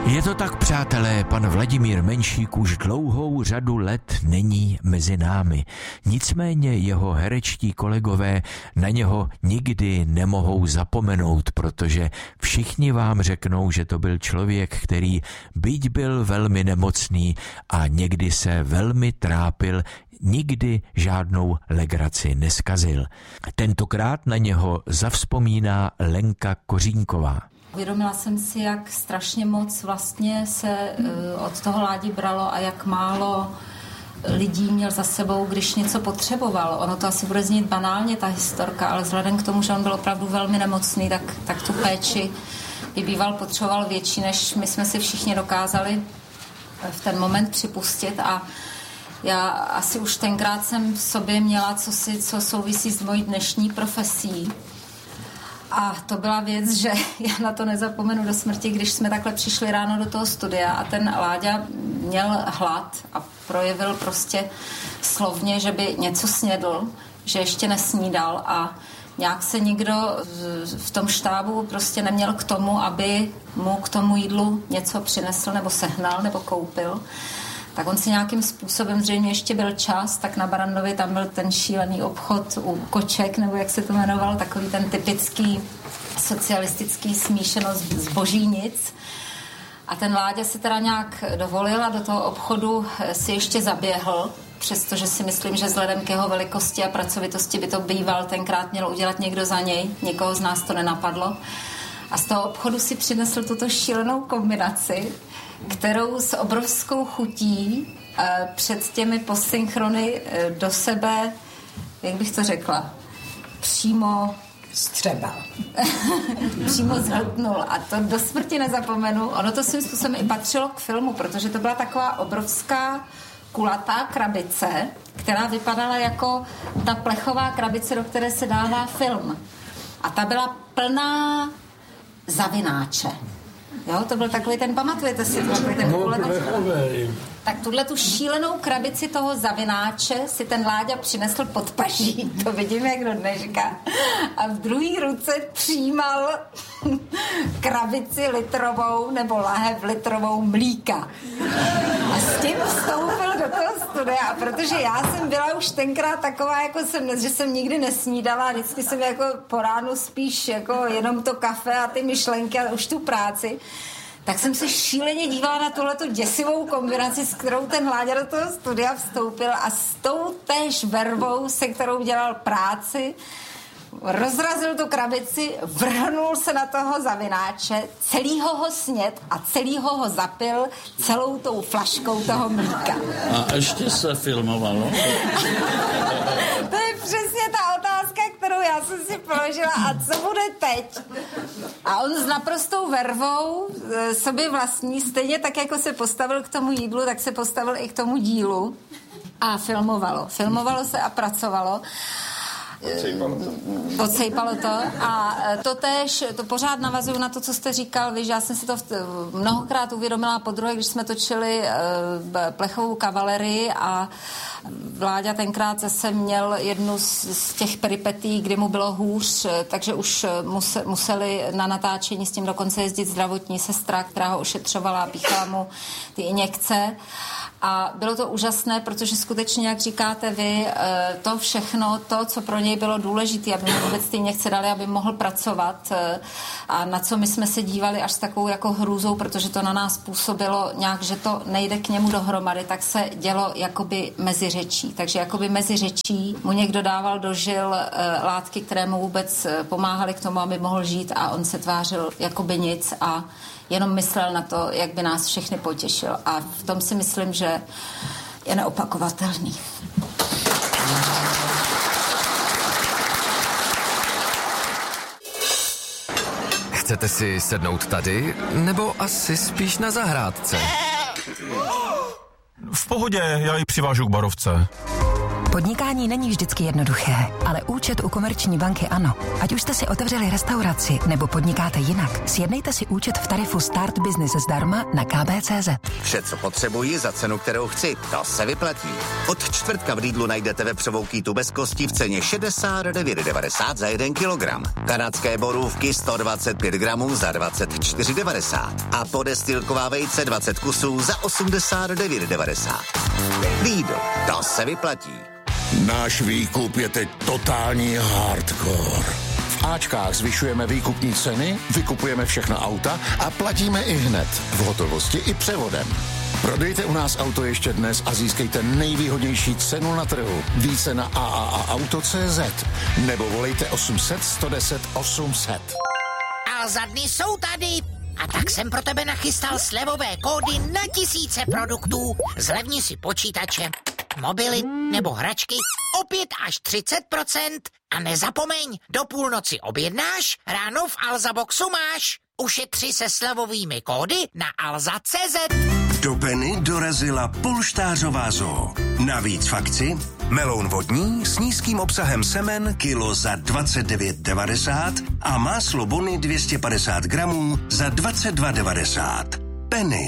Je to tak, přátelé, pan Vladimír Menšík už dlouhou řadu let není mezi námi. Nicméně jeho herečtí kolegové na něho nikdy nemohou zapomenout, protože všichni vám řeknou, že to byl člověk, který byť byl velmi nemocný a někdy se velmi trápil, nikdy žádnou legraci neskazil. Tentokrát na něho zavzpomíná Lenka Kořínková. Uvědomila jsem si, jak strašně moc vlastně se od toho Ládi bralo a jak málo lidí měl za sebou, když něco potřeboval. Ono to asi bude znít banálně, ta historka, ale vzhledem k tomu, že on byl opravdu velmi nemocný, tak tu péči i býval potřeboval větší, než my jsme si všichni dokázali v ten moment připustit. A já asi už tenkrát jsem v sobě měla co souvisí s mojí dnešní profesí. A to byla věc, že já na to nezapomenu do smrti, když jsme takhle přišli ráno do toho studia a ten Láďa měl hlad a projevil prostě slovně, že by něco snědl, že ještě nesnídal a nějak se nikdo v tom štábu prostě neměl k tomu, aby mu k tomu jídlu něco přinesl nebo sehnal nebo koupil. Tak on si nějakým způsobem, zřejmě ještě byl čas, tak na Barrandově tam byl ten šílený obchod u koček, nebo jak se to jmenoval, takový ten typický socialistický smíšenost zboží nic. A ten Láďa si teda nějak dovolil a do toho obchodu si ještě zaběhl, přestože si myslím, že vzhledem k jeho velikosti a pracovitosti by to býval tenkrát měl udělat někdo za něj, nikoho z nás to nenapadlo. A z toho obchodu si přinesl tuto šílenou kombinaci, kterou s obrovskou chutí před těmi postsynchrony do sebe, jak bych to řekla, přímo střebal. Přímo zhltnul a to do smrti nezapomenu. Ono to svým způsobem i patřilo k filmu, protože to byla taková obrovská kulatá krabice, která vypadala jako ta plechová krabice, do které se dává film. A ta byla plná zavináče. Jo, to byl takový ten, pamatujete si, takový ten tak tuhle tu šílenou krabici toho zavináče si ten Láďa přinesl pod paží, to vidím jak do dneška. A v druhé ruce přijímal krabici litrovou nebo lahev litrovou mlíka. A s tím vstoupil do toho studia, a protože já jsem byla už tenkrát taková, jako že jsem nikdy nesnídala, vždycky jsem jako po ránu spíš jako jenom to kafe a ty myšlenky a už tu práci, tak jsem se šíleně dívala na tuhletu děsivou kombinaci, s kterou ten Láďa do toho studia vstoupil a s tou též vervou, se kterou dělal práci, rozrazil tu krabici, vrhnul se na toho zavináče, celýho ho sněd a celýho ho zapil celou tou flaškou toho mlíka. A ještě se filmovalo? To je přesně ta otázka, kterou já jsem si položila. A co bude teď? A on s naprostou vervou sobě vlastní, stejně tak, jako se postavil k tomu jídlu, tak se postavil i k tomu dílu a filmovalo. Filmovalo se a pracovalo. Odsejpalo to. A to též, to pořád navazuju na to, co jste říkal, víš, já jsem si to mnohokrát uvědomila podruhé, když jsme točili Plechovou kavalerii a Vláďa tenkrát zase měl jednu z těch peripetí, kdy mu bylo hůř, takže už museli na natáčení s tím dokonce jezdit zdravotní sestra, která ho ošetřovala a píchala mu ty injekce. A bylo to úžasné, protože skutečně, jak říkáte vy, to všechno, to, co pro něj bylo důležité, aby mu vůbec ty injekce dali, aby mohl pracovat a na co my jsme se dívali až s takovou jako hrůzou, protože to na nás působilo nějak, že to nejde k němu dohromady, tak se dělo jakoby mezi řečí. Takže jakoby mezi řečí mu někdo dával do žil látky, které mu vůbec pomáhaly k tomu, aby mohl žít a on se tvářil jakoby nic a jenom myslel na to, jak by nás všechny potěšil. A v tom si myslím, že je neopakovatelný. Chcete si sednout tady, nebo asi spíš na zahrádce? V pohodě, já ji přivážu k barovce. Podnikání není vždycky jednoduché, ale účet u Komerční banky ano. Ať už jste si otevřeli restauraci nebo podnikáte jinak, sjednejte si účet v tarifu Start Business zdarma na kb.cz. Vše, co potřebuji, za cenu, kterou chci, to se vyplatí. Od čtvrtka v Lidlu najdete vepřovou kýtu bez kosti v ceně 69,90 za 1 kilogram. Kanadské borůvky 125 gramů za 24,90 a podestýlková vejce 20 kusů za 89,90. Lidl, to se vyplatí. Náš výkup je teď totální hardcore. V Ačkách zvyšujeme výkupní ceny, vykupujeme všechna auta a platíme i hned, v hotovosti i převodem. Prodejte u nás auto ještě dnes a získejte nejvýhodnější cenu na trhu. Více na AAAauto.cz nebo volejte 800 110 800. A za dny jsou tady. A tak jsem pro tebe nachystal slevové kódy na tisíce produktů. Zlevni si počítače, mobily nebo hračky o 5 až 30%. A nezapomeň, do půlnoci objednáš, ráno v Alza Boxu máš. Ušetři se slevovými kódy na alza.cz. Do Penny dorazila polštářová zoo. Navíc v akci meloun vodní s nízkým obsahem semen kilo za 29,90 a máslo Bony 250 gramů za 22,90. Penny.